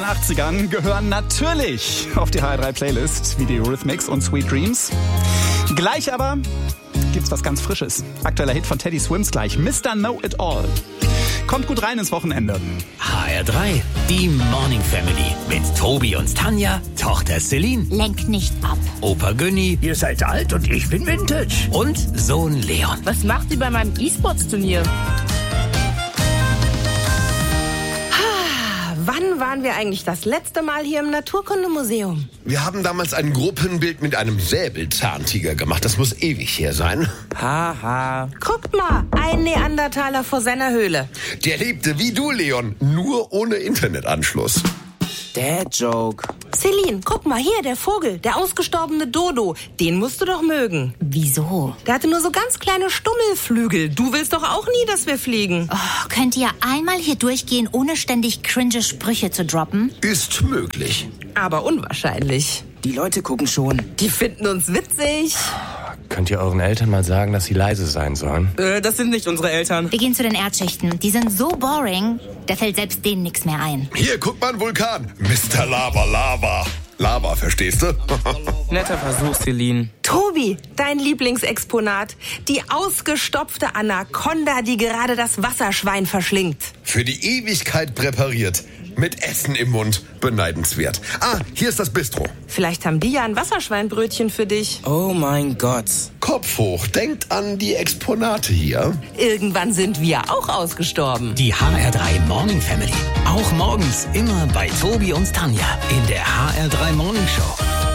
80ern gehören natürlich auf die HR3-Playlist, wie die Eurythmics und Sweet Dreams. Gleich aber gibt's was ganz Frisches. Aktueller Hit von Teddy Swims gleich, Mr. Know It All. Kommt gut rein ins Wochenende. HR3, die Morning Family mit Tobi und Tanja, Tochter Celine. Lenk nicht ab. Opa Günni. Ihr seid alt und ich bin Vintage. Und Sohn Leon. Was macht ihr bei meinem E-Sports-Turnier? Wann waren wir eigentlich das letzte Mal hier im Naturkundemuseum? Wir haben damals ein Gruppenbild mit einem Säbelzahntiger gemacht. Das muss ewig her sein. Haha. Guckt mal, ein Neandertaler vor seiner Höhle. Der lebte wie du, Leon, nur ohne Internetanschluss. Dad-Joke. Celine, guck mal hier, der Vogel, der ausgestorbene Dodo. Den musst du doch mögen. Wieso? Der hatte nur so ganz kleine Stummelflügel. Du willst doch auch nie, dass wir fliegen. Oh, könnt ihr einmal hier durchgehen, ohne ständig cringe Sprüche zu droppen? Ist möglich. Aber unwahrscheinlich. Die Leute gucken schon. Die finden uns witzig. Könnt ihr euren Eltern mal sagen, dass sie leise sein sollen? Das sind nicht unsere Eltern. Wir gehen zu den Erdschichten. Die sind so boring, da fällt selbst denen nichts mehr ein. Hier, guck mal, ein Vulkan. Mr. Lava, Lava. Lava, verstehst du? Netter Versuch, Celine. Tobi, dein Lieblingsexponat. Die ausgestopfte Anaconda, die gerade das Wasserschwein verschlingt. Für die Ewigkeit präpariert. Mit Essen im Mund. Beneidenswert. Ah, hier ist das Bistro. Vielleicht haben die ja ein Wasserschweinbrötchen für dich. Oh mein Gott. Kopf hoch, denkt an die Exponate hier. Irgendwann sind wir auch ausgestorben. Die HR3 Morning Family. Auch morgens immer bei Tobi und Tanja in der HR3 Morning Show.